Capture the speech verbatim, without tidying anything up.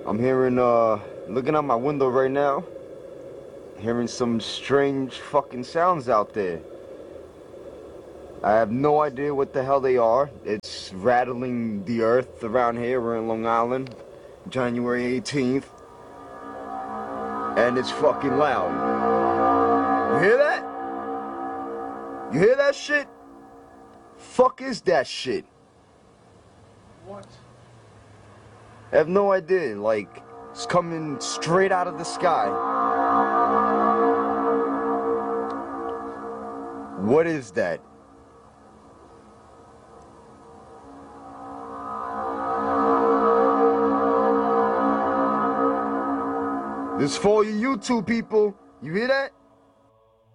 I'm hearing, uh, looking out my window right now, hearing some strange fucking sounds out there. I have no idea what the hell they are. It's rattling the earth around here. We're in Long Island, January eighteenth. And it's fucking loud. You hear that? You hear that shit? Fuck is that shit? What? I have no idea. Like, it's coming straight out of the sky. What is that? This for you YouTube people. You hear that?